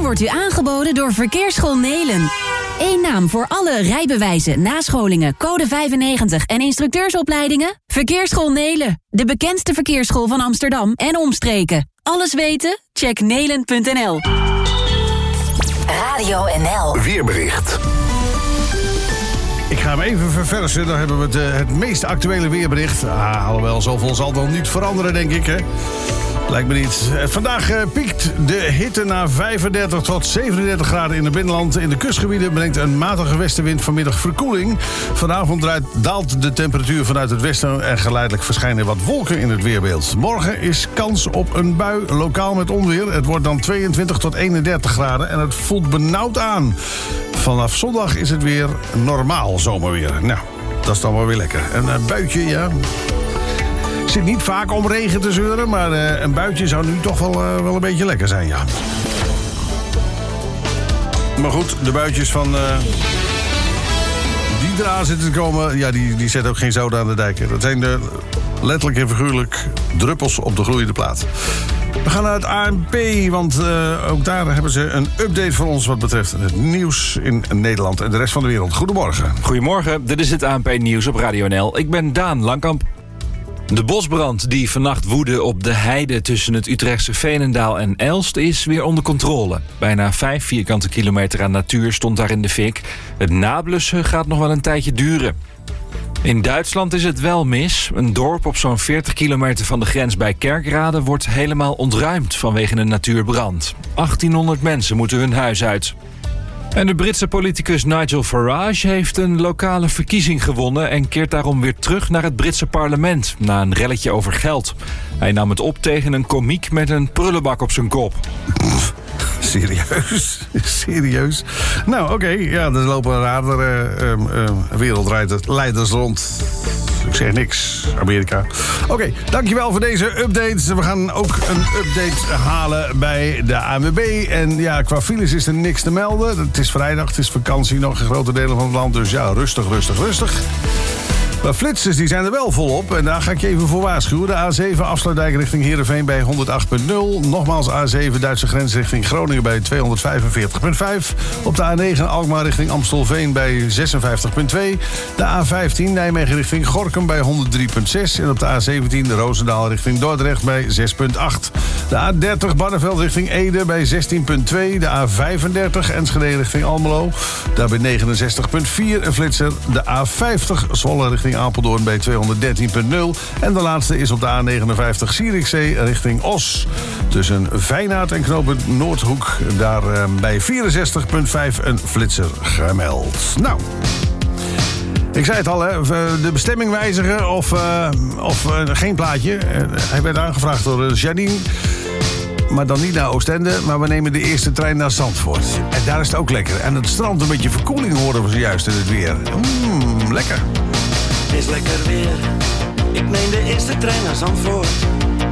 wordt u aangeboden door Verkeersschool Nelen. Eén naam voor alle rijbewijzen, nascholingen, code 95 en instructeursopleidingen? Verkeersschool Nelen, de bekendste verkeersschool van Amsterdam en omstreken. Alles weten? Check nelen.nl. Radio NL. Weerbericht. Ik ga hem even verversen, dan hebben we het meest actuele weerbericht. Alhoewel, zoveel zal dan niet veranderen, denk ik, hè? Lijkt me niet. Vandaag piekt de hitte naar 35 tot 37 graden in het binnenland. In de kustgebieden brengt een matige westenwind vanmiddag verkoeling. Vanavond daalt de temperatuur vanuit het westen en geleidelijk verschijnen wat wolken in het weerbeeld. Morgen is kans op een bui, lokaal met onweer. Het wordt dan 22 tot 31 graden en het voelt benauwd aan. Vanaf zondag is het weer normaal zomerweer. Nou, dat is dan wel weer lekker. Een buitje, ja. Het zit niet vaak om regen te zeuren, maar een buitje zou nu toch wel een beetje lekker zijn, ja. Maar goed, de buitjes van die eraan zitten te komen, ja, die zetten ook geen zoden aan de dijken. Dat zijn letterlijk en figuurlijk druppels op de gloeiende plaat. We gaan naar het ANP, want ook daar hebben ze een update voor ons wat betreft het nieuws in Nederland en de rest van de wereld. Goedemorgen. Goedemorgen, dit is het ANP Nieuws op Radio NL. Ik ben Daan Langkamp. De bosbrand die vannacht woedde op de heide tussen het Utrechtse Veenendaal en Elst is weer onder controle. Bijna 5 vierkante kilometer aan natuur stond daar in de fik. Het nablussen gaat nog wel een tijdje duren. In Duitsland is het wel mis. Een dorp op zo'n 40 kilometer van de grens bij Kerkrade wordt helemaal ontruimd vanwege een natuurbrand. 1800 mensen moeten hun huis uit. En de Britse politicus Nigel Farage heeft een lokale verkiezing gewonnen en keert daarom weer terug naar het Britse parlement na een relletje over geld. Hij nam het op tegen een komiek met een prullenbak op zijn kop. Serieus? Nou, oké. Ja, er lopen radere wereldleiders rond. Ik zeg niks, Amerika. Oké, dankjewel voor deze update. We gaan ook een update halen bij de ANWB. En ja, qua files is er niks te melden. Het is vrijdag, het is vakantie nog in grote delen van het land. Dus ja, rustig. Maar flitsers die zijn er wel volop en daar ga ik je even voor waarschuwen. De A7 Afsluitdijk richting Heerenveen bij 108.0. Nogmaals A7 Duitse grens richting Groningen bij 245.5. Op de A9 Alkmaar richting Amstelveen bij 56.2. De A15 Nijmegen richting Gorinchem bij 103.6. En op de A17 Roosendaal richting Dordrecht bij 6.8. De A30 Barneveld richting Ede bij 16.2. De A35 Enschede richting Almelo. Daar bij 69.4 een flitser. De A50 Zwolle richting Apeldoorn bij 213.0. En de laatste is op de A59 Zierikzee richting Os. Tussen Feyenoord en knooppunt Noordhoek. Daar bij 64.5 een flitser gemeld. Nou, ik zei het al, hè, de bestemming wijzigen of geen plaatje. Hij werd aangevraagd door Janine. Maar dan niet naar Oostende, maar we nemen de eerste trein naar Zandvoort. En daar is het ook lekker. En het strand een beetje verkoeling horen we zojuist in het weer. Lekker. Het is lekker weer. Ik neem de eerste trein naar Zandvoort.